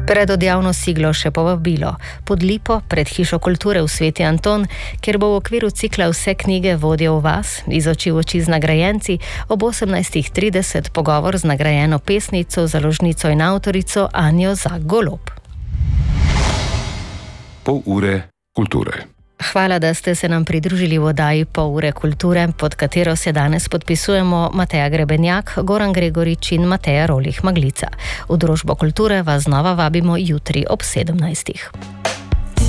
Pred odjavno siglo še povabilo. Pod lipo pred hišo kulture v Sveti Anton, kjer bo v okviru cikla Vse knjige vodijo v vas, iz oči v oči z nagrajenci, ob 18:30 pogovor z nagrajeno pesnico, založnico in avtorico Anjo Zak-Golob. Pol ure kulture. Hvala, da ste se nam pridružili v oddaji Pol ure kulture, pod katero se danes podpisujemo Mateja Grebenjak, Goran Gregorič in Mateja Rolih Maglica. V družbo kulture vas znova vabimo jutri ob 17.